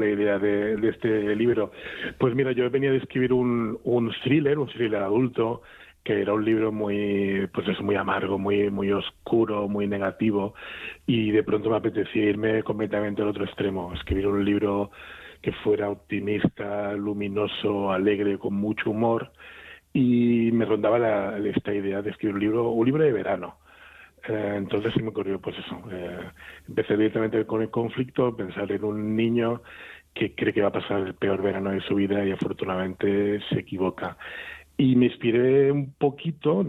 la idea de este libro? Pues mira, yo venía de escribir un thriller adulto, que era un libro muy, pues eso, muy amargo, muy oscuro, muy negativo, y de pronto me apetecía irme completamente al otro extremo, escribir un libro que fuera optimista, luminoso, alegre, con mucho humor, y me rondaba esta idea de escribir un libro de verano. Entonces se me ocurrió, pues eso, empecé directamente con el conflicto, pensar en un niño que cree que va a pasar el peor verano de su vida y afortunadamente se equivoca. Y me inspiré un poquito,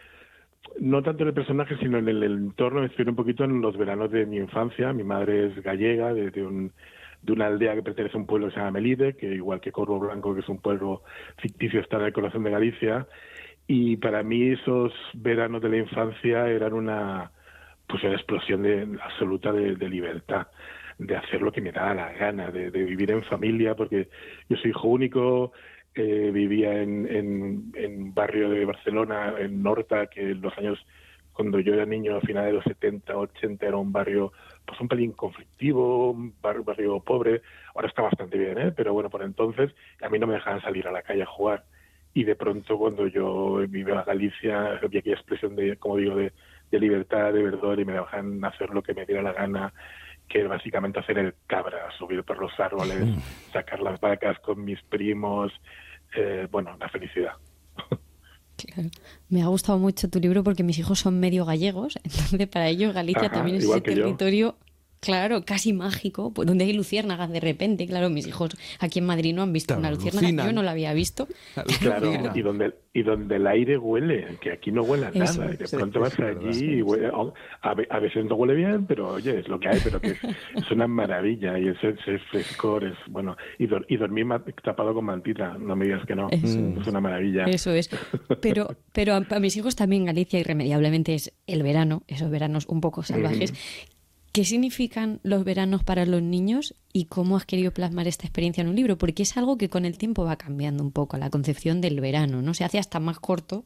no tanto en el personaje, sino en el entorno, me inspiré un poquito en los veranos de mi infancia. Mi madre es gallega, de una aldea que pertenece a un pueblo que se llama Melide, que igual que Corvo Blanco, que es un pueblo ficticio, está en el corazón de Galicia. Y para mí esos veranos de la infancia eran una explosión absoluta de libertad, de hacer lo que me daba la gana, de vivir en familia, porque yo soy hijo único, vivía en un barrio de Barcelona, en Horta, que en los años, cuando yo era niño, a finales de los 70, 80, era un barrio pues un pelín conflictivo, un barrio pobre. Ahora está bastante bien, pero bueno, por entonces a mí no me dejaban salir a la calle a jugar. Y de pronto, cuando yo vivía a Galicia, había aquella expresión de, como digo, de libertad, de verdor, y me dejaban hacer lo que me diera la gana, que es básicamente hacer el cabra, subir por los árboles, sacar las vacas con mis primos, la felicidad. Claro. Me ha gustado mucho tu libro porque mis hijos son medio gallegos, entonces para ellos Galicia también es ese territorio, claro, casi mágico, pues donde hay luciérnagas de repente. Claro, mis hijos aquí en Madrid no han visto una luciérnaga, yo no la había visto. Claro, y donde el aire huele, que aquí no huele a nada, y de pronto vas allí y huele, a veces no huele bien, pero oye, es lo que hay, pero que es una maravilla, y ese frescor es, bueno, y dormir tapado con mantita, no me digas que no, es una maravilla. Eso es, pero a mis hijos también Galicia irremediablemente es el verano, esos veranos un poco salvajes. ¿Qué significan los veranos para los niños y cómo has querido plasmar esta experiencia en un libro? Porque es algo que con el tiempo va cambiando un poco, la concepción del verano, ¿no? Se hace hasta más corto.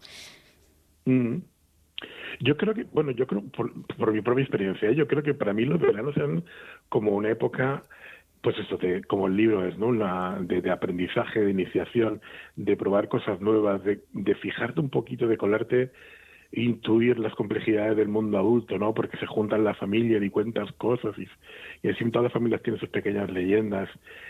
Yo creo por mi propia experiencia, yo creo que para mí los veranos eran como una época, pues esto, como el libro es, ¿no? De aprendizaje, de iniciación, de probar cosas nuevas, de fijarte un poquito, de colarte, intuir las complejidades del mundo adulto, ¿no? Porque se juntan la familia y cuentas cosas, y así todas las familias tienen sus pequeñas leyendas.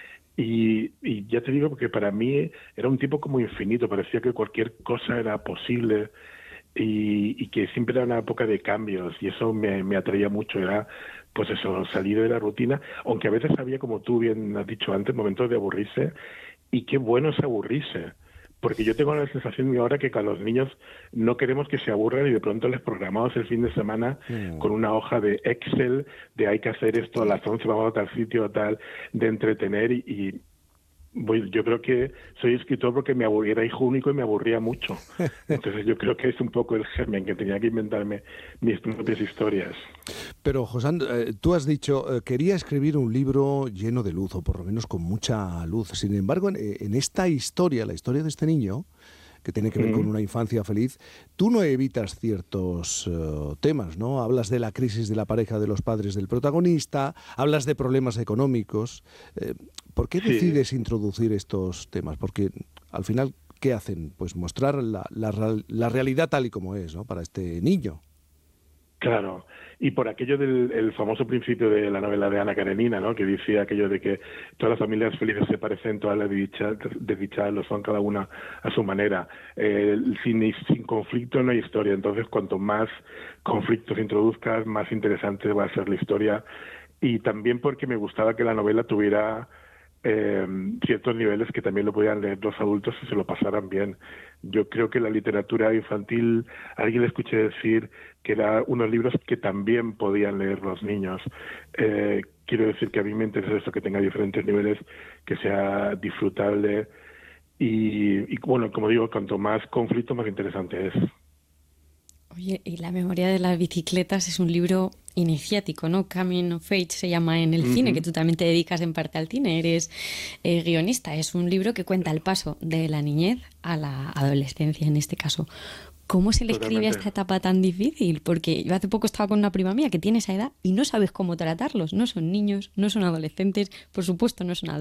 Y ya te digo que para mí era un tiempo como infinito, parecía que cualquier cosa era posible, y que siempre era una época de cambios, y eso me atraía mucho. Era pues eso, salir de la rutina, aunque a veces había, como tú bien has dicho antes, momentos de aburrirse, y qué bueno es aburrirse. Porque yo tengo la sensación ahora que con los niños no queremos que se aburran, y de pronto les programamos el fin de semana con una hoja de Excel de hay que hacer esto a las 11, vamos a tal sitio, tal, de entretener, y yo creo que soy escritor porque me aburría, era hijo único y me aburría mucho. Entonces yo creo que es un poco el germen, que tenía que inventarme mis propias historias. Pero, Josán, tú has dicho, quería escribir un libro lleno de luz, o por lo menos con mucha luz. Sin embargo, en esta historia, la historia de este niño, que tiene que ver con una infancia feliz, tú no evitas ciertos temas, ¿no? Hablas de la crisis de la pareja de los padres del protagonista, hablas de problemas económicos. ¿Por qué decides introducir estos temas? Porque al final, ¿qué hacen? Pues mostrar la realidad tal y como es, ¿no? Para este niño. Claro, y por aquello del famoso principio de la novela de Ana Karenina, ¿no? Que decía aquello de que todas las familias felices se parecen, todas las desdichadas lo son, cada una a su manera. Sin conflicto no hay historia, entonces cuanto más conflictos introduzcas, más interesante va a ser la historia. Y también porque me gustaba que la novela tuviera ciertos niveles que también lo podían leer los adultos y se lo pasaran bien. Yo creo que la literatura infantil, a alguien le escuché decir que era unos libros que también podían leer los niños. Quiero decir que a mí me interesa eso, que tenga diferentes niveles, que sea disfrutable, y bueno, como digo, cuanto más conflicto, más interesante es. Oye, y La memoria de las bicicletas es un libro iniciático, ¿no? Coming of Age se llama en el cine, que tú también te dedicas en parte al cine, eres guionista. Es un libro que cuenta el paso de la niñez a la adolescencia, en este caso. ¿Cómo se le escribe a esta etapa tan difícil? Porque yo hace poco estaba con una prima mía que tiene esa edad y no sabes cómo tratarlos. No son niños, no son adolescentes, por supuesto no son adultos.